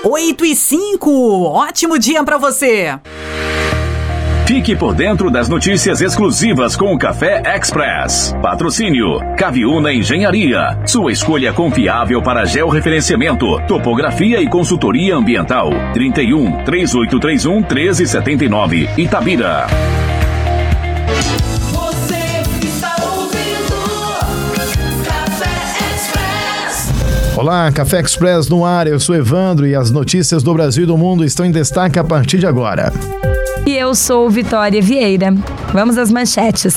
8h05, ótimo dia pra você! Fique por dentro das notícias exclusivas com o Café Express. Patrocínio Caviúna Engenharia. Sua escolha confiável para georreferenciamento, topografia e consultoria ambiental. 31-3831 1379. Itabira. Olá, Café Express no ar, eu sou Evandro e as notícias do Brasil e do mundo estão em destaque a partir de agora. E eu sou Vitória Vieira. Vamos às manchetes.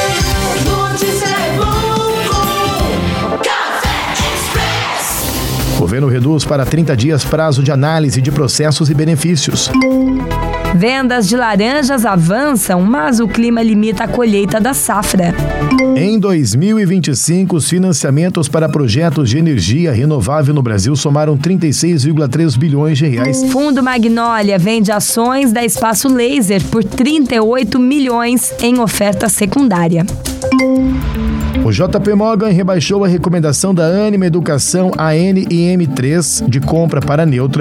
Governo reduz para 30 dias prazo de análise de processos e benefícios. Vendas de laranjas avançam, mas o clima limita a colheita da safra. Em 2025, os financiamentos para projetos de energia renovável no Brasil somaram 36,3 bilhões de reais. Fundo Magnólia vende ações da Espaço Laser por 38 milhões em oferta secundária. O JP Morgan rebaixou a recomendação da Ânima Educação ANIM3 de compra para Neutra.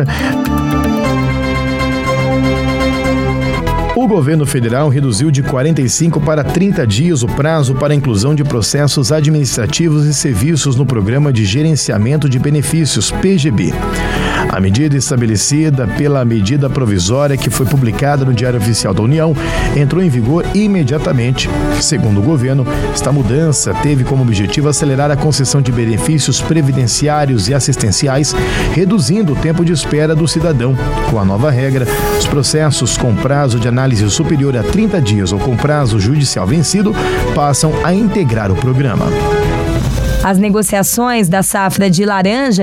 O governo federal reduziu de 45 para 30 dias o prazo para a inclusão de processos administrativos e serviços no Programa de Gerenciamento de Benefícios, PGB. A medida estabelecida pela medida provisória que foi publicada no Diário Oficial da União entrou em vigor imediatamente. Segundo o governo, esta mudança teve como objetivo acelerar a concessão de benefícios previdenciários e assistenciais, reduzindo o tempo de espera do cidadão. Com a nova regra, os processos com prazo de análise superior a 30 dias ou com prazo judicial vencido passam a integrar o programa. As negociações da safra de laranja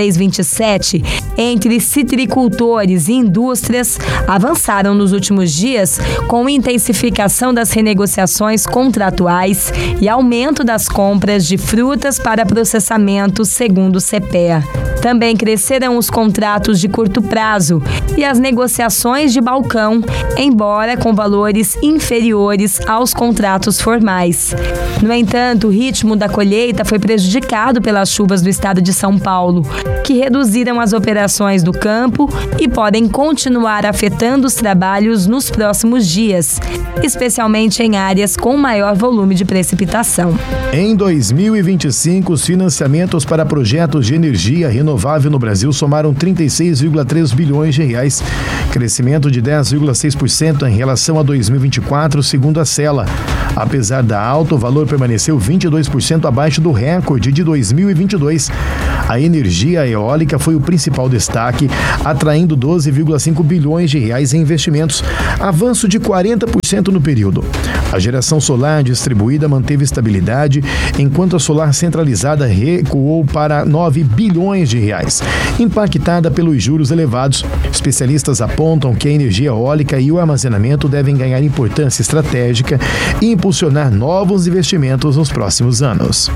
26-27 entre citricultores e indústrias avançaram nos últimos dias com intensificação das renegociações contratuais e aumento das compras de frutas para processamento, segundo o CPEA. Também cresceram os contratos de curto prazo e as negociações de balcão, embora com valores inferiores aos contratos formais. No entanto, o ritmo da colheita foi prejudicado pelas chuvas do estado de São Paulo, que reduziram as operações do campo e podem continuar afetando os trabalhos nos próximos dias, especialmente em áreas com maior volume de precipitação. Em 2025, os financiamentos para projetos de energia renovável no Brasil somaram 36,3 bilhões de reais, crescimento de 10,6% em relação a 2024, segundo a Cela. Apesar da alta, o valor permaneceu 22% abaixo do recorde de 2022. A energia eólica foi o principal destaque, atraindo 12,5 bilhões de reais em investimentos, avanço de 40% no período. A geração solar distribuída manteve estabilidade, enquanto a solar centralizada recuou para 9 bilhões de reais, impactada pelos juros elevados. Especialistas apontam que a energia eólica e o armazenamento devem ganhar importância estratégica e impulsionar novos investimentos nos próximos anos.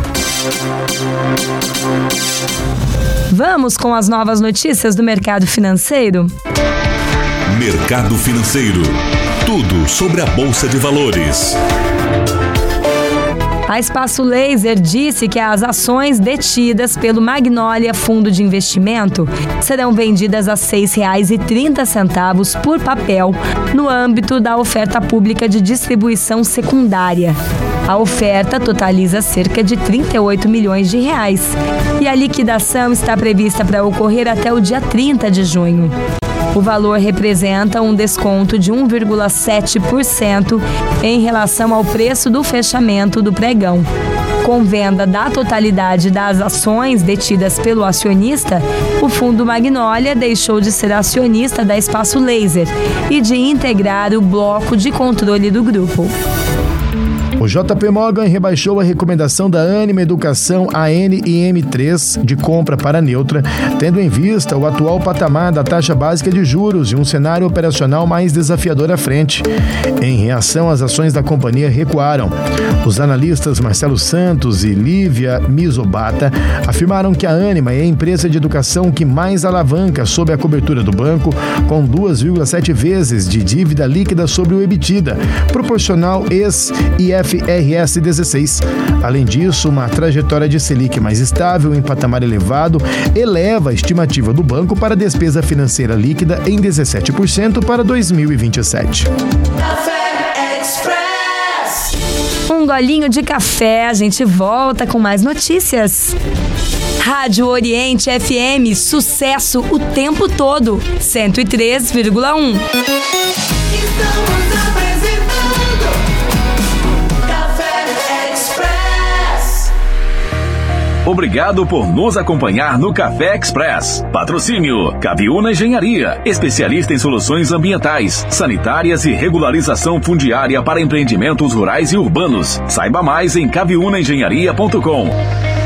Vamos com as novas notícias do mercado financeiro? Mercado Financeiro. Tudo sobre a Bolsa de Valores. A Espaço Laser disse que as ações detidas pelo Magnólia Fundo de Investimento serão vendidas a R$ 6,30 por papel no âmbito da oferta pública de distribuição secundária. A oferta totaliza cerca de 38 milhões de reais e a liquidação está prevista para ocorrer até o dia 30 de junho. O valor representa um desconto de 1,7% em relação ao preço do fechamento do pregão. Com venda da totalidade das ações detidas pelo acionista, o Fundo Magnólia deixou de ser acionista da Espaço Laser e de integrar o bloco de controle do grupo. O JP Morgan rebaixou a recomendação da Ânima Educação ANIM3 de compra para Neutra, tendo em vista o atual patamar da taxa básica de juros e um cenário operacional mais desafiador à frente. Em reação, as ações da companhia recuaram. Os analistas Marcelo Santos e Lívia Misobata afirmaram que a Ânima é a empresa de educação que mais alavanca sob a cobertura do banco, com 2,7 vezes de dívida líquida sobre o EBITDA, proporcional ex-IFRS FRS 16. Além disso, uma trajetória de Selic mais estável em patamar elevado eleva a estimativa do banco para a despesa financeira líquida em 17% para 2027. Um golinho de café, a gente volta com mais notícias. Rádio Oriente FM, sucesso o tempo todo, 103,1. Estamos apresentando Café Express. Obrigado por nos acompanhar no Café Express. Patrocínio Caviúna Engenharia, especialista em soluções ambientais, sanitárias e regularização fundiária para empreendimentos rurais e urbanos. Saiba mais em caviunaengenharia.com.